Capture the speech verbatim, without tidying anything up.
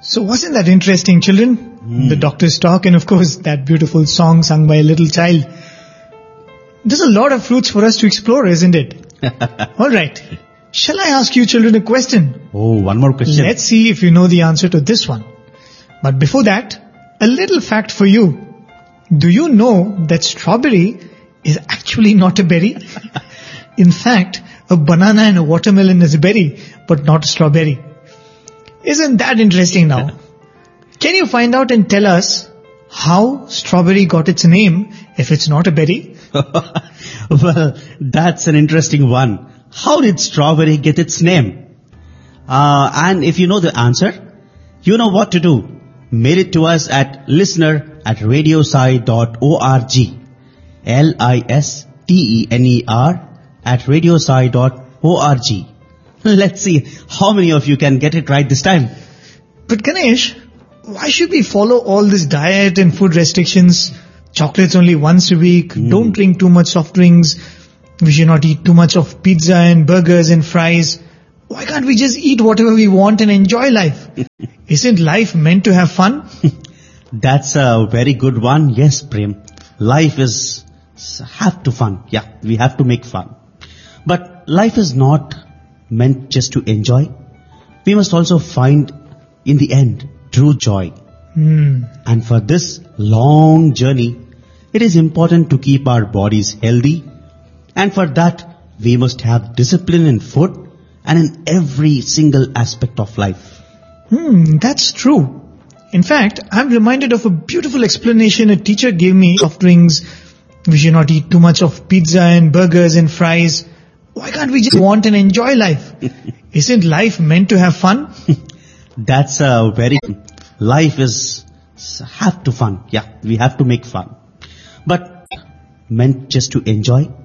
So wasn't that interesting, children? Mm. The doctor's talk and of course that beautiful song sung by a little child. There's a lot of fruits for us to explore, isn't it? Alright. Shall I ask you children a question? Oh, one more question. Let's see if you know the answer to this one. But before that, a little fact for you. Do you know that strawberry is actually not a berry? In fact, a banana and a watermelon is a berry, but not a strawberry. Isn't that interesting now? Can you find out and tell us how strawberry got its name if it's not a berry? Well, that's an interesting one. How did strawberry get its name? Uh, and if you know the answer, you know what to do. Mail it to us at listener at radiosai dot org. L I S T E N E R at radiosai dot org. Let's see how many of you can get it right this time. But Ganesh, why should we follow all this diet and food restrictions? Chocolates only once a week, mm. don't drink too much soft drinks, we should not eat too much of pizza and burgers and fries. Why can't we just eat whatever we want and enjoy life? Isn't life meant to have fun? That's a very good one. Yes, Prem. Life is have to fun. Yeah, we have to make fun. But life is not meant just to enjoy. We must also find, in the end, true joy. Hmm. And for this long journey, it is important to keep our bodies healthy. And for that, we must have discipline in food and in every single aspect of life. Hmm, that's true. In fact, I'm reminded of a beautiful explanation a teacher gave me of drinks. We should not eat too much of pizza and burgers and fries. Why can't we just want and enjoy life? Isn't life meant to have fun? That's a very... Life is have to fun. Yeah, we have to make fun. But meant just to enjoy.